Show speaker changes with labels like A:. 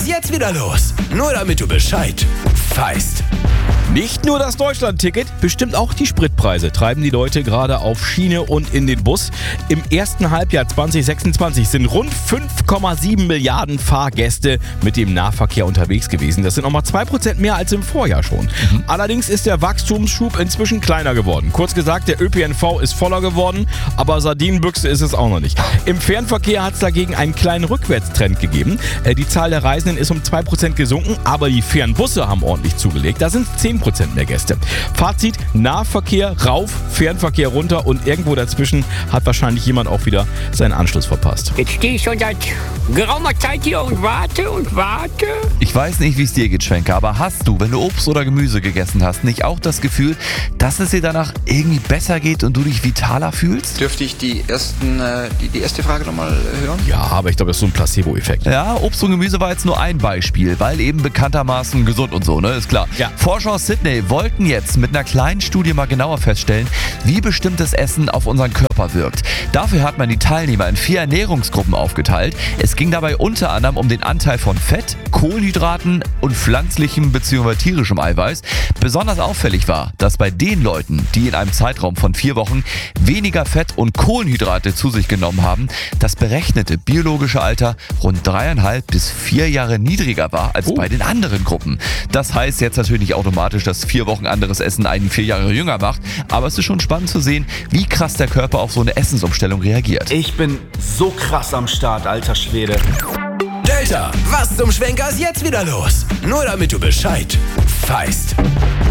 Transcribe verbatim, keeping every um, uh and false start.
A: jetzt wieder los. Nur damit du Bescheid weißt.
B: Nicht nur das Deutschland-Ticket, bestimmt auch die Spritpreise treiben die Leute gerade auf Schiene und in den Bus. Im ersten Halbjahr zwanzig sechsundzwanzig sind rund fünf Komma sieben Milliarden Fahrgäste mit dem Nahverkehr unterwegs gewesen. Das sind nochmal zwei Prozent mehr als im Vorjahr schon. Mhm. Allerdings ist der Wachstumsschub inzwischen kleiner geworden. Kurz gesagt, der Ö P N V ist voller geworden, aber Sardinenbüchse ist es auch noch nicht. Im Fernverkehr hat es dagegen einen kleinen Rückwärtstrend gegeben. Die Zahl der Reisenden ist um zwei Prozent gesunken, aber die Fernbusse haben ordentlich zugelegt. Da sind zehn Prozent mehr Gäste. Fazit: Nahverkehr rauf, Fernverkehr runter und irgendwo dazwischen hat wahrscheinlich jemand auch wieder seinen Anschluss verpasst.
C: Jetzt stehe ich schon seit geraumer Zeit hier und warte und warte.
D: Ich weiß nicht, wie es dir geht, Schwenker, aber hast du, wenn du Obst oder Gemüse gegessen hast, nicht auch das Gefühl, dass es dir danach irgendwie besser geht und du dich vitaler fühlst?
E: Dürfte ich die, ersten, äh, die, die erste Frage nochmal hören?
B: Ja, aber ich glaube, das ist so ein Placebo-Effekt.
D: Ja, Obst und Gemüse war jetzt nur ein Beispiel, weil eben bekanntermaßen gesund und so, ne? Ist klar.
B: Ja.
D: Forscher aus Sydney wollten jetzt mit einer kleinen Studie mal genauer feststellen, wie bestimmtes Essen auf unseren Körper wirkt. Dafür hat man die Teilnehmer in vier Ernährungsgruppen aufgeteilt. Es ging dabei unter anderem um den Anteil von Fett, Kohlenhydraten und pflanzlichem bzw. tierischem Eiweiß. Besonders auffällig war, dass bei den Leuten, die in einem Zeitraum von vier Wochen weniger Fett und Kohlenhydrate zu sich genommen haben, das berechnete biologische Alter rund dreieinhalb bis vier Jahre niedriger war als
B: Oh.
D: bei den anderen Gruppen. Das heißt jetzt natürlich nicht automatisch, dass vier Wochen anderes Essen einen vier Jahre jünger macht, aber es ist schon spannend zu sehen, wie krass der Körper auf so eine Essensumstellung reagiert.
F: Ich bin so krass am Start, alter Schwede.
A: Delta, was zum Schwenker ist jetzt wieder los? Nur damit du Bescheid weißt.